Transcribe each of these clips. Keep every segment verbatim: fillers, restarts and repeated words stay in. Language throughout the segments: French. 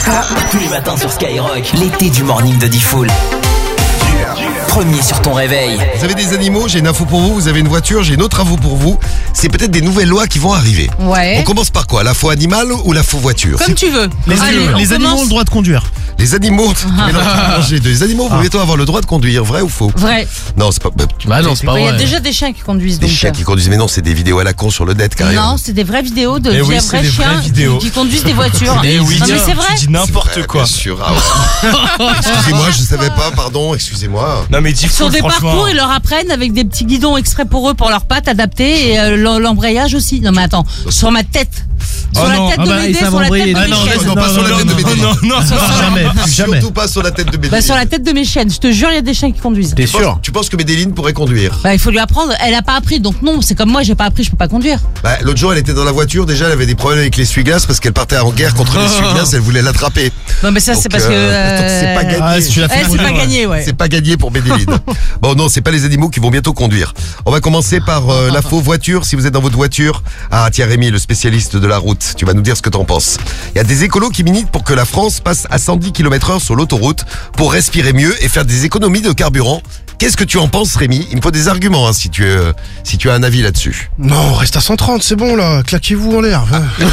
Tous les matins sur Skyrock, l'été du morning de Diffoul. Premier sur ton réveil. Vous avez des animaux, j'ai une info pour vous. Vous avez une voiture, j'ai une autre info pour vous. C'est peut-être des nouvelles lois qui vont arriver. Ouais. On commence par quoi? La faux animal ou la faux voiture? Comme tu veux. Les, Allez, les, on les animaux commence. ont le droit de conduire. Les animaux, mais non, j'ai deux. Les animaux vont bientôt avoir le droit de conduire, vrai ou faux? Vrai. Non, c'est pas. bah, tu- Bah non, c'est pas Il y a vrai. déjà des chiens qui conduisent. Des donc, chiens euh, qui conduisent, mais non, c'est des vidéos à la con sur le net carrément. Non, c'est des vraies vidéos de Eh oui, vrais c'est des vraies chiens vidéos. qui, qui conduisent des voitures. Eh oui, non mais c'est vrai. tu dis C'est n'importe vrai, quoi. Bien sûr. Ah ouais. Excusez-moi, je savais pas, pardon, excusez-moi. Non mais dis Sur des franchement. parcours, ils leur apprennent avec des petits guidons exprès pour eux, pour leurs pattes adaptées et euh, l'em- l'embrayage aussi. Non mais attends, sur ma tête. Sur Oh la non. tête Ah de bah, Médée, ils savent sur la tête embrayer. de Ah mes non, chiennes. non, pas sur la tête de Médée. Non, non, non, jamais, plus jamais. Surtout pas sur la tête de Médéline. Bah sur la tête de mes chiennes, je te jure, il y a des chiens qui conduisent. T'es Tu penses- sûr? Tu penses que Médéline pourrait conduire? Bah il faut lui apprendre, elle a pas appris, donc non, c'est comme moi, j'ai pas appris, je peux pas conduire. Bah, l'autre jour, elle était dans la voiture. Déjà, elle avait des problèmes avec l'essuie-glace parce qu'elle partait en guerre contre l'essuie-glace. Elle voulait l'attraper. Non mais ça c'est Donc, parce que... euh, donc, c'est pas gagné. Ah, si tu l'as fait Eh, c'est conduire, pas ouais. gagné, ouais. C'est pas gagné pour Médéline. Bon, non, c'est pas les animaux qui vont bientôt conduire. On va commencer par euh, la faux voiture. Si vous êtes dans votre voiture, ah tiens Rémi, le spécialiste de la route, tu vas nous dire ce que t'en penses. Il y a des écolos qui militent pour que la France passe à cent dix kilomètres heure sur l'autoroute pour respirer mieux et faire des économies de carburant. Qu'est-ce que tu en penses, Rémi? Il me faut des arguments hein, si tu euh, si tu as un avis là-dessus. Non, reste à cent trente, c'est bon là, claquez-vous en l'air.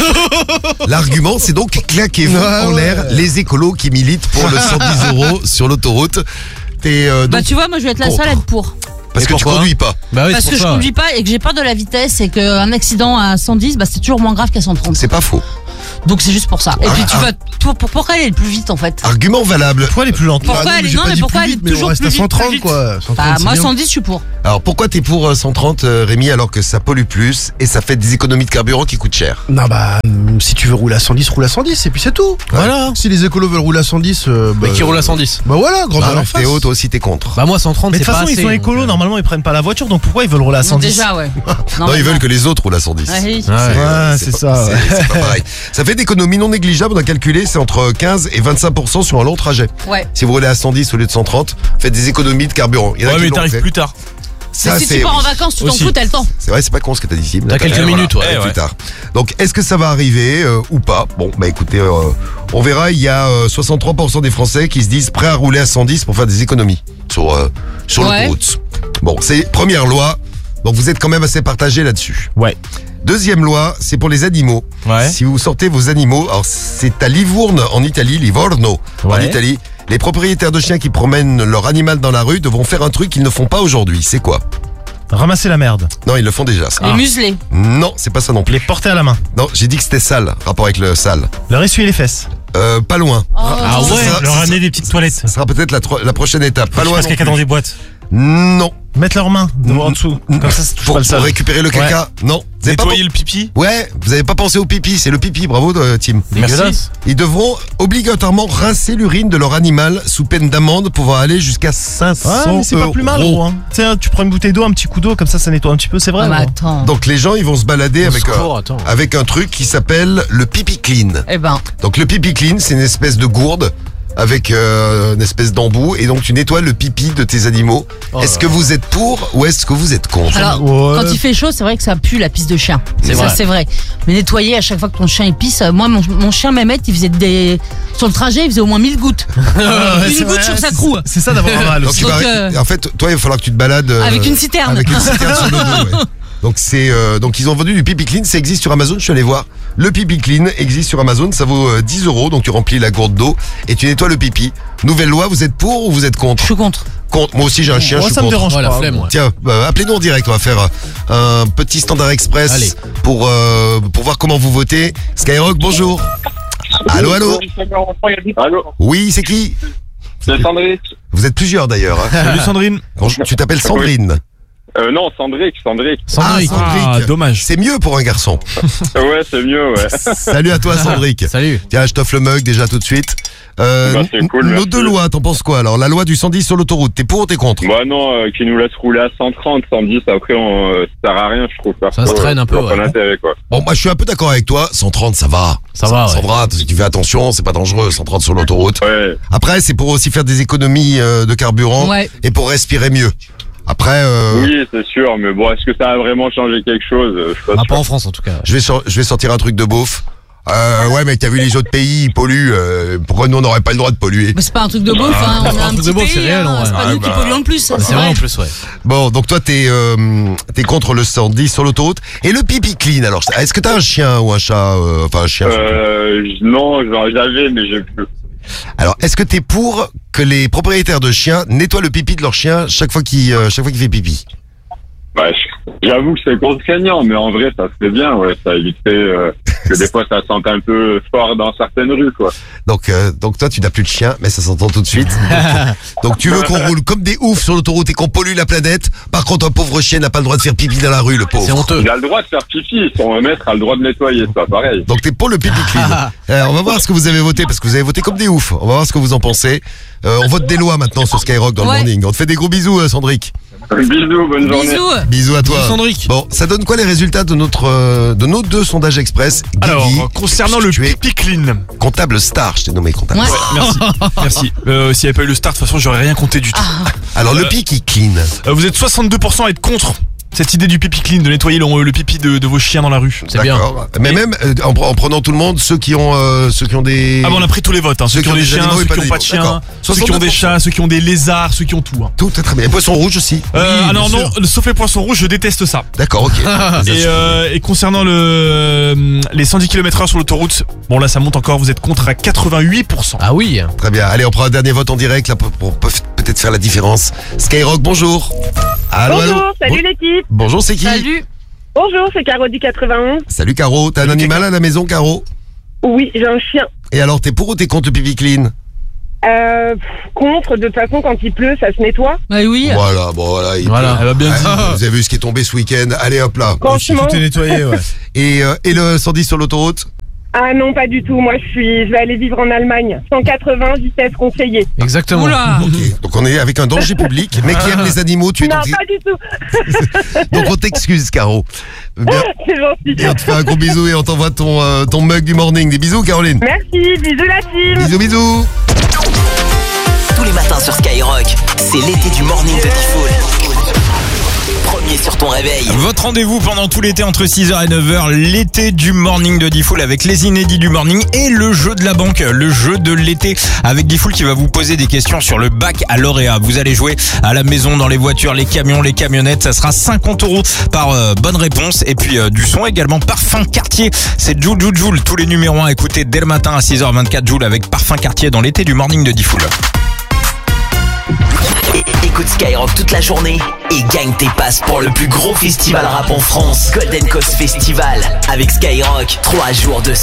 L'argument, c'est donc claquez-vous Ouais, en ouais. l'air les écolos qui militent pour le cent dix euros sur l'autoroute. T'es euh, Bah donc tu vois, moi je vais être la contre. seule à être pour. parce Et que tu pourquoi conduis pas. Bah oui, Parce c'est que pour je ça. conduis pas et que j'ai peur de la vitesse et qu'un accident à cent dix, bah c'est toujours moins grave qu'à cent trente. C'est pas faux. Donc c'est juste pour ça. Et Ah, puis tu ah. vas... Pour, pour- pourquoi aller le plus vite en fait? Argument valable. Pourquoi elle est plus lente? Pourquoi Ah non, mais aller- j'ai non, pas mais dit pourquoi plus aller vite, mais toujours on reste plus à vite, cent trente plus vite quoi. cent trente, Bah c'est moi bien. cent dix je suis pour. Alors pourquoi t'es pour euh, cent trente euh, Rémi alors que ça pollue plus et ça fait des économies de carburant qui coûtent cher? Non bah, hum, si tu veux rouler à cent dix, roule à cent dix et puis c'est tout. Voilà. Si les écolos veulent rouler à cent dix, euh, bah, Mais qui roule à cent dix? Bah voilà, grande Ah, leur face. Théo, toi aussi t'es contre. Bah moi cent trente Mais de c'est toute pas façon, assez. ils sont donc, écolos, euh, normalement ils prennent pas la voiture, donc pourquoi ils veulent rouler à cent dix? Déjà ouais. Non, ils veulent que les autres roulent à cent dix. Ouais, oui. Ouais. Ouais, c'est pas- ça, c'est- ouais. c'est pas pareil. Ça fait d'économies non négligeables, on a calculé, c'est entre quinze et vingt-cinq pour cent sur un long trajet. Ouais. Si vous roulez à cent dix au lieu de cent trente, faites des économies de carburant. Il y en a Ouais, qui mais l'ont t'arrives fait. plus tard. Ça, Mais si c'est tu pars en oui. vacances, tu t'en Aussi. fous, t'as le temps. C'est vrai, c'est pas con ce que t'as dit, Sim. T'as quelques Eh, minutes, voilà. ouais. Et Eh, plus ouais. tard. Donc, est-ce que ça va arriver euh, ou pas? Bon, bah écoutez, euh, on verra. Il y a euh, soixante-trois pour cent des Français qui se disent prêts à rouler à cent dix pour faire des économies sur euh, sur Ouais. l'autoroute. Bon, c'est première loi. Donc, vous êtes quand même assez partagés là-dessus. Ouais. Deuxième loi, c'est pour les animaux. Ouais. Si vous sortez vos animaux, alors c'est à Livourne en Italie, Livorno en Ouais. Italie. Les propriétaires de chiens qui promènent leur animal dans la rue devront faire un truc qu'ils ne font pas aujourd'hui. C'est quoi? Ramasser la merde. Non, ils le font déjà. Ça. Les muselés. Non, c'est pas ça non plus. Les porter à la main. Non, j'ai dit que c'était sale, rapport avec le sale. Leur essuyer les fesses. Euh, pas loin. Oh, Ah ça ouais, sera- leur ça amener sera- des petites toilettes. Ça sera peut-être la, tro- la prochaine étape. Pas loin. Parce non caca plus. dans des boîtes. Non. Mettre leurs mains devant en dessous. Comme ça, c'est touche Pour, pas le pour sol. récupérer le caca. Non. Vous avez pas Nettoyer le pipi. pen- Ouais, vous avez pas pensé au pipi. C'est le pipi. Bravo, euh, Tim. Merci. Ils devront obligatoirement rincer l'urine de leur animal sous peine d'amende pouvant aller jusqu'à cinq cents Ouais, mais c'est pas plus mal, euros. gros. Hein. Tu sais, tu prends une bouteille d'eau, un petit coup d'eau, comme ça, ça nettoie un petit peu, c'est vrai. Ah, mais gros. attends. Donc les gens, ils vont se balader Au avec secours, un, attends. avec un truc qui s'appelle le pipi clean. Eh ben, Donc le pipi clean, c'est une espèce de gourde avec euh, une espèce d'embout et donc tu nettoies le pipi de tes animaux. Oh est-ce là que vous êtes pour ou est-ce que vous êtes contre? alors, Ouais. quand il fait chaud, c'est vrai que ça pue la pisse de chien. C'est Ça, vrai. c'est vrai. Mais nettoyer à chaque fois que ton chien il pisse, euh, moi, mon, mon chien Mehmet, il faisait des. Sur le trajet, il faisait au moins mille gouttes. Ah, ouais, Une c'est goutte vrai, sur sa c'est- croue. C'est ça d'avoir un mal Donc, aussi. tu Donc, vas- euh, En fait, toi, il va falloir que tu te balades euh, Avec une citerne. Avec une citerne sur le dos. Ouais. Donc c'est euh, donc ils ont vendu du pipi clean, ça existe sur Amazon, je suis allé voir. Le pipi clean existe sur Amazon, ça vaut euh, dix euros, donc tu remplis la gourde d'eau et tu nettoies le pipi. Nouvelle loi, vous êtes pour ou vous êêtes Je contre? suis contre. Contre. Moi aussi j'ai un chien, Moi, je suis ça me contre. dérange Oh, la pas. flemme, ouais. Tiens, bah, appelez-nous en direct, on va faire euh, un petit standard express Allez. pour euh, pour voir comment vous votez. Skyrock, bonjour. Allô, allô. Allô, Oui, c'est qui? c'est Sandrick. Vous êtes plusieurs d'ailleurs. hein. Salut Sandrine. Bonjour, tu t'appelles Sandrine. Euh, non, Sandrick, Sandrick. Sandrick. Ah, Sandrick. Ah, dommage. C'est mieux pour un garçon. Ouais, c'est mieux, ouais. Salut à toi, Sandrick. Salut. Tiens, je t'offre le mug déjà tout de suite. Euh, Bah, c'est cool, nos merci. deux lois, t'en penses quoi? Alors, la loi du cent dix sur l'autoroute, t'es pour ou t'es contre? Bah non, euh, qui nous laisse rouler à cent trente, cent dix, après, on, euh, ça sert à rien, je trouve. Ça se traîne un peu, Pas ouais. d'intérêt, quoi. Bon, moi, je suis un peu d'accord avec toi. cent trente, ça va. Ça va, Ça ouais. va, si tu fais attention, c'est pas dangereux, cent trente sur l'autoroute. Ouais. Après, c'est pour aussi faire des économies euh, de carburant Ouais. et pour respirer mieux. Après, euh, Oui, c'est sûr, mais bon, est-ce que ça a vraiment changé quelque chose? Euh, Je suis pas Ah, sûr. pas en France en tout cas. je, vais sor- je vais sortir un truc de beauf. Euh, ouais, mais t'as vu les autres pays, ils polluent. Euh, pourquoi nous, on n'aurait pas le droit de polluer? Mais c'est pas un truc de beauf, hein. On a un truc petit de beauf, pays, c'est réel, hein. en C'est vrai. pas Ah, nous qui bah. polluons le plus. C'est vrai en plus, ouais. Bon, donc toi, t'es euh, t'es contre le cent dix sur l'autoroute. Et le pipi clean, alors, est-ce que t'as un chien ou un chat euh, Enfin, un chien. surtout. Euh, j- non, genre, j'avais, mais j'ai plus. Alors, est-ce que t'es pour que les propriétaires de chiens nettoient le pipi de leur chien chaque fois qu'il euh, chaque fois qu'il fait pipi? Bah, j- j'avoue que c'est contraignant, mais en vrai, ça se fait bien, ouais. Ça éviterait euh, que des fois, ça sente un peu fort dans certaines rues, quoi. Donc, euh, donc toi, tu n'as plus de chien, mais ça s'entend tout de suite. Donc, donc tu veux qu'on roule comme des oufs sur l'autoroute et qu'on pollue la planète. Par contre, un pauvre chien n'a pas le droit de faire pipi dans la rue, le C'est pauvre. honteux. Il a le droit de faire pipi, son maître a le droit de nettoyer, c'est pas pareil. Donc t'es pour le pipi clean. Euh, on va voir ce que vous avez voté, parce que vous avez voté comme des oufs. On va voir ce que vous en pensez. Euh, on vote des lois maintenant sur Skyrock dans Ouais. le morning. On te fait des gros bisous, euh, Sandrick. Bisous, bonne journée. Bisous. Bisous à toi. Bisous, Sandrick. Bon, ça donne quoi les résultats de notre euh, de nos deux sondages express? Alors, Guigui, concernant le tu es pipi clean. comptable star, je t'ai nommé comptable. Ouais. Merci, merci. Euh, S'il n'y avait pas eu le start, de toute façon, j'aurais rien compté du tout. Alors le Euh, pipi clean. Euh, vous êtes soixante-deux pour cent à être contre cette idée du pipi clean, de nettoyer le, le pipi de, de vos chiens dans la rue. C'est bien. D'accord. Mais Et- même euh, en, pre- en prenant tout le monde, ceux qui ont euh, ceux qui ont des Ah bon, on a pris tous les votes, hein. Ceux, qui ont des chiens, animaux et ceux pas qui n'ont pas de d'animaux. chiens, D'accord. ceux qui ont des soixante-deux pour cent. chats, ceux qui ont des lézards, ceux qui ont tout. Hein. Tout est très bien. Les poissons rouges aussi. Euh, ah non, bien non, sauf les poissons rouges, je déteste ça. D'accord, ok. Et, euh, et concernant le, euh, les cent dix kilomètres heure sur l'autoroute, bon là ça monte encore, vous êtes contre à quatre-vingt-huit pour cent. Ah oui. Très bien. Allez, on prend un dernier vote en direct là pour, pour peut- peut-être faire la différence. Skyrock, bonjour. Allô, Bonjour, allô. salut Bon- l'équipe. Bonjour, c'est qui? Salut. Bonjour, c'est Caro du quatre-vingt-onze. Salut Caro. T'as un animal à la maison, Caro? Oui, j'ai un chien. Et alors, t'es pour ou t'es contre le pipi clean? Euh, pff, contre, de toute façon, quand il pleut, ça se nettoie. Bah oui. Voilà, bon voilà. il Voilà. peut- Elle va bien Ouais, dit. vous avez vu ce qui est tombé ce week-end. Allez hop là. Franchement. Tout est nettoyé, ouais. Et, euh, et le cent dix sur l'autoroute? Ah non, pas du tout. Moi, je suis, je vais aller vivre en Allemagne. cent quatre-vingts, vitesse conseillée. Exactement. Oula. Ok. Donc on est avec un danger public, mais qui aime les animaux. Tu es Non, donc, pas du tout. donc on t'excuse, Caro. Bien. C'est gentil. Et on te fait un gros bisou et on t'envoie ton, euh, ton mug du morning. Des bisous, Caroline. Merci, bisous la team. Bisous, bisous. Tous les matins sur Skyrock, c'est l'été du morning de Diffoul. Premier sur ton réveil. Votre rendez-vous pendant tout l'été entre six heures et neuf heures, l'été du morning de Diffoul avec les inédits du morning et le jeu de la banque, le jeu de l'été avec Diffoul qui va vous poser des questions sur le bac à lauréat. Vous allez jouer à la maison, dans les voitures, les camions, les camionnettes. Ça sera cinquante euros par euh, bonne réponse. Et puis euh, du son également. Parfum Cartier, c'est Joule Joule Joule. Tous les numéros un à écouter dès le matin à six heures vingt-quatre. Joule avec Parfum Cartier dans l'été du morning de Diffoul. É- Écoute Skyrock toute la journée et gagne tes passes pour le plus gros festival rap en France, Golden Coast Festival, avec Skyrock. Trois jours de